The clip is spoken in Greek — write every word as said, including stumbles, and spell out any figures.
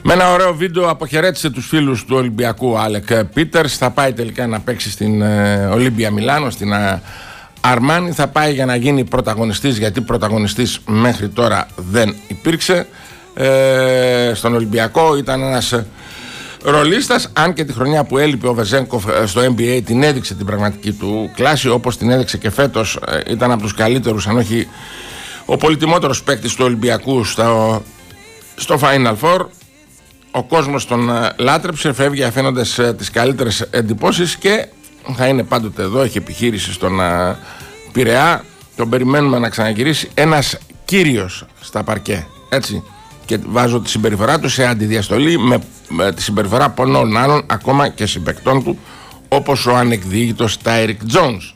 Με ένα ωραίο βίντεο αποχαιρέτησε τους φίλους του Ολυμπιακού Άλεκ Πίτερς. Θα πάει τελικά να παίξει στην ε, Ολύμπια Μιλάνο, στην ε, Αρμάνι. Θα πάει για να γίνει πρωταγωνιστής, γιατί πρωταγωνιστής μέχρι τώρα δεν υπήρξε. Ε, στον Ολυμπιακό ήταν ένας ρολίστας, αν και τη χρονιά που έλειπε ο Βεζένκοφ στο N B A την έδειξε την πραγματική του κλάση, όπως την έδειξε και φέτος. ε, ήταν από τους καλύτερους, αν όχι ο πολυτιμότερος παίκτης του Ολυμπιακού στο, στο Final Four. Ο κόσμος τον λάτρεψε, φεύγει αφήνοντας τις καλύτερες εντυπώσεις και θα είναι πάντοτε εδώ. Έχει επιχείρηση στον Πειραιά. Τον περιμένουμε να ξαναγυρίσει ένας κύριος στα παρκέ, έτσι. Και βάζω τη συμπεριφορά του σε αντιδιαστολή με, με τη συμπεριφορά πολλών άλλων, ακόμα και συμπαικτών του, όπως ο ανεκδίγητος Τάιρικ Τζόνς.